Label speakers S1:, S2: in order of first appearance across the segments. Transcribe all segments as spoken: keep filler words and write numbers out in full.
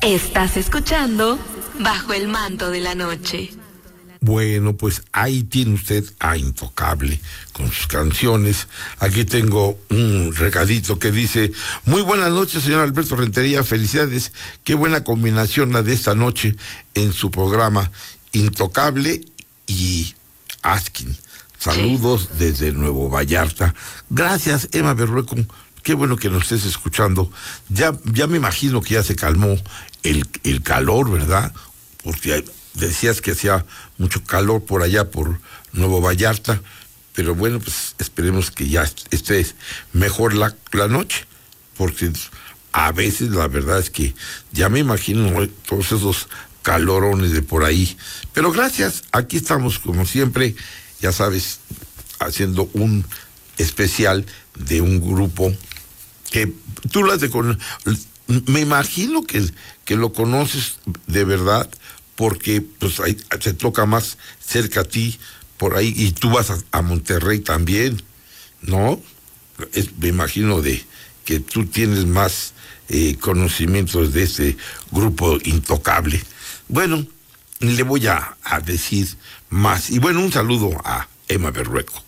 S1: Estás escuchando Bajo el Manto de la Noche.
S2: Bueno, pues ahí tiene usted a Intocable con sus canciones. Aquí tengo un recadito que dice: muy buenas noches, señor Alberto Rentería, felicidades, qué buena combinación la de esta noche en su programa Intocable y Askin. Saludos desde Nuevo Vallarta. Gracias, Emma Berrueco, qué bueno que nos estés escuchando. Ya, ya me imagino que ya se calmó el, el calor, ¿verdad? Porque hay, decías que hacía mucho calor por allá, por Nuevo Vallarta, pero bueno, pues esperemos que ya esté mejor la, la noche, porque a veces la verdad es que ya me imagino todos esos calorones de por ahí. Pero gracias, aquí estamos como siempre, ya sabes, haciendo un especial de un grupo que tú lo has de conocer. Me imagino que, que lo conoces de verdad, porque pues ahí se toca más cerca a ti, por ahí, y tú vas a, a Monterrey también, ¿no? Es, me imagino de que tú tienes más eh, conocimientos de ese grupo Intocable. Bueno, le voy a, a decir más. Y bueno, un saludo a Emma Berrueco.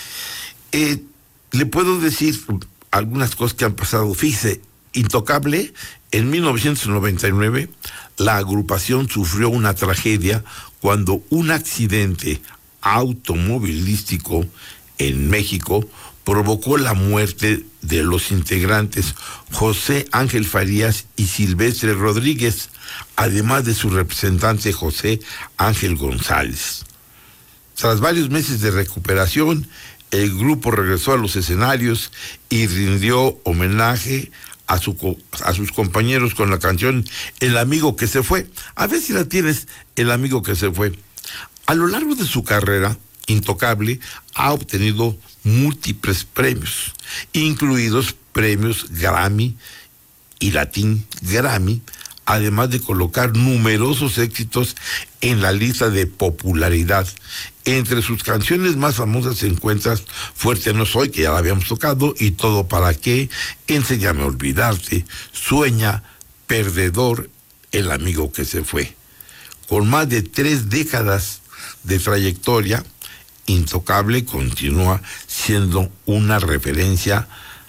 S2: Eh, le puedo decir algunas cosas que han pasado. Fíjese, Intocable, en mil novecientos noventa y nueve, la agrupación sufrió una tragedia cuando un accidente automovilístico en México provocó la muerte de los integrantes José Ángel Farías y Silvestre Rodríguez, además de su representante José Ángel González. Tras varios meses de recuperación, el grupo regresó a los escenarios y rindió homenaje a, su, a sus compañeros con la canción El Amigo que se fue. A ver si la tienes, El Amigo que se fue. A lo largo de su carrera, Intocable ha obtenido múltiples premios, incluidos premios Grammy y Latin Grammy, además de colocar numerosos éxitos en la lista de popularidad. Entre sus canciones más famosas se encuentran Fuerte no soy, que ya la habíamos tocado, y Todo para qué, Enséñame a olvidarte, Sueña, Perdedor, El Amigo que se fue. Con más de tres décadas de trayectoria, Intocable continúa siendo una referencia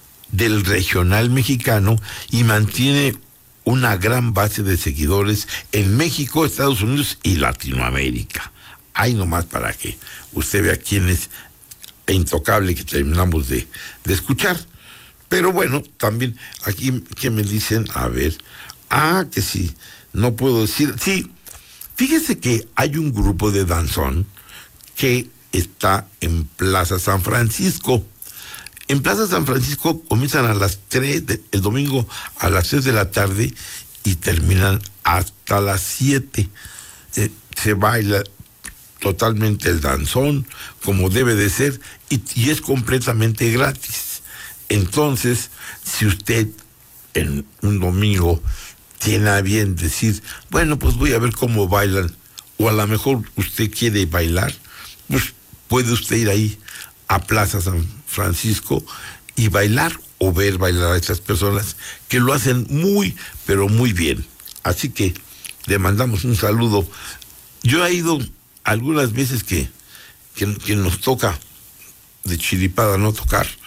S2: del regional mexicano y mantiene una gran base de seguidores en México, Estados Unidos y Latinoamérica. Ahí nomás para que usted vea quién es Intocable, que terminamos de, de escuchar. Pero bueno, también aquí que me dicen, a ver, ah, que sí, no puedo decir, sí, fíjese que hay un grupo de danzón que está en Plaza San Francisco. En Plaza San Francisco comienzan a las tres, de, el domingo a las tres de la tarde y terminan hasta las siete. Eh, se baila totalmente el danzón, como debe de ser, y, y es completamente gratis. Entonces, si usted en un domingo tiene a bien decir, bueno, pues voy a ver cómo bailan, o a lo mejor usted quiere bailar, pues puede usted ir ahí a Plaza San Francisco y bailar o ver bailar a estas personas que lo hacen muy, pero muy bien. Así que le mandamos un saludo. Yo he ido algunas veces que, que, que nos toca de chiripada no tocar,